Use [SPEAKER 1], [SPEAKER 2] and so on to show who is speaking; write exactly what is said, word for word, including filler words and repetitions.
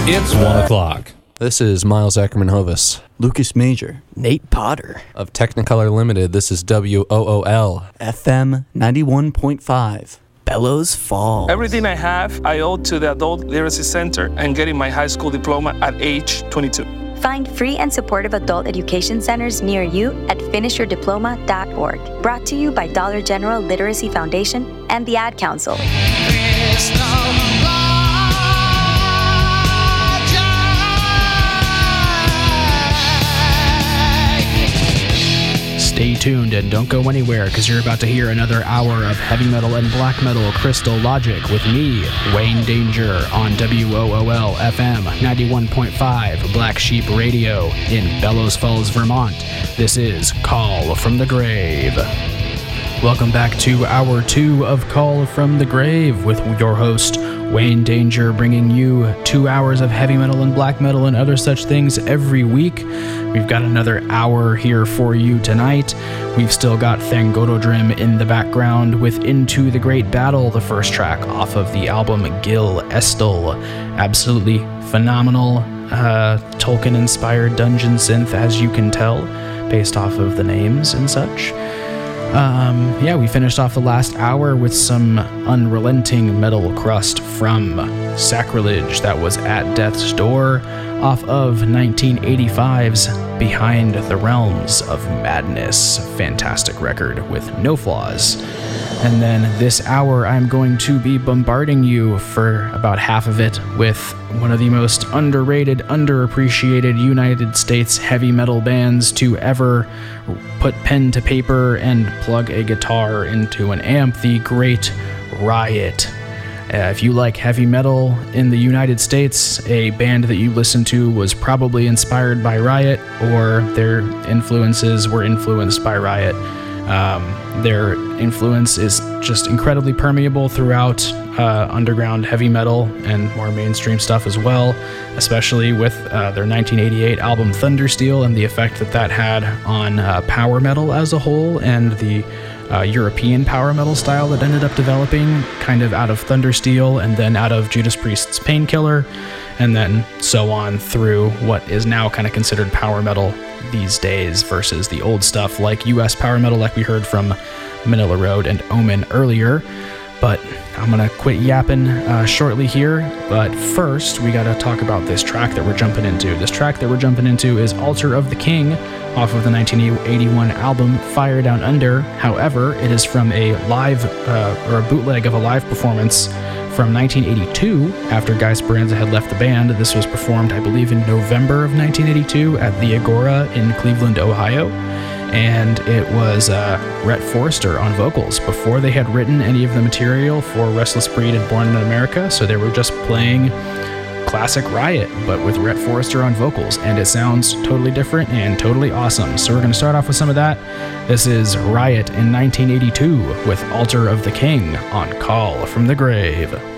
[SPEAKER 1] It's one o'clock.
[SPEAKER 2] This is Miles Ackerman Hovis.
[SPEAKER 3] Lucas Major.
[SPEAKER 4] Nate Potter.
[SPEAKER 2] Of Technicolor Limited, this is W O O L.
[SPEAKER 3] F M ninety-one point five.
[SPEAKER 4] Bellows Falls.
[SPEAKER 5] Everything I have, I owe to the Adult Literacy Center and getting my high school diploma at age twenty-two.
[SPEAKER 6] Find free and supportive adult education centers near you at finish your diploma dot org. Brought to you by Dollar General Literacy Foundation and the Ad Council.
[SPEAKER 7] Stay tuned and don't go anywhere, because you're about to hear another hour of heavy metal and black metal Crystal Logic with me, Wayne Danger, on W O O L F M ninety-one point five Black Sheep Radio in Bellows Falls, Vermont. This is Call from the Grave. Welcome back to hour two of Call from the Grave with your host, Wayne Danger, bringing you two hours of heavy metal and black metal and other such things every week. We've got another hour here for you tonight. We've still got Thangorodrim in the background with Into the Great Battle, the first track off of the album Gil Estel. Absolutely phenomenal uh, Tolkien-inspired dungeon synth, as you can tell, based off of the names and such. Um, yeah, we finished off the last hour with some unrelenting metal crust from Sacrilege, that was At Death's Door, off of nineteen eighty-five's Behind the Realms of Madness. Fantastic record with no flaws. And then this hour, I'm going to be bombarding you for about half of it with one of the most underrated, underappreciated United States heavy metal bands to ever put pen to paper and plug a guitar into an amp, the Great Riot. Uh, if you like heavy metal in the United States, a band that you listen to was probably inspired by Riot, or their influences were influenced by Riot. Um, their influence is just incredibly permeable throughout uh, underground heavy metal and more mainstream stuff as well, especially with uh, their nineteen eighty-eight album Thundersteel and the effect that that had on uh, power metal as a whole, and the uh, European power metal style that ended up developing kind of out of Thundersteel and then out of Judas Priest's Painkiller, and then so on through what is now kind of considered power metal these days versus the old stuff like U S power metal, like we heard from Manila Road and Omen earlier. But I'm gonna quit yapping uh, shortly here, but first we gotta talk about this track that we're jumping into. This track that we're jumping into is Altar of the King off of the nineteen eighty-one album Fire Down Under. However, it is from a live uh, or a bootleg of a live performance from nineteen eighty-two, after Guy Speranza had left the band. This was performed, I believe, in November of nineteen eighty-two at the Agora in Cleveland, Ohio. And it was uh, Rhett Forrester on vocals before they had written any of the material for Restless Breed and Born in America, so they were just playing classic Riot, but with Rhett Forrester on vocals, and it sounds totally different and totally awesome. So we're going to start off with some of that. This is Riot in nineteen eighty-two with Altar of the King on Call from the Grave.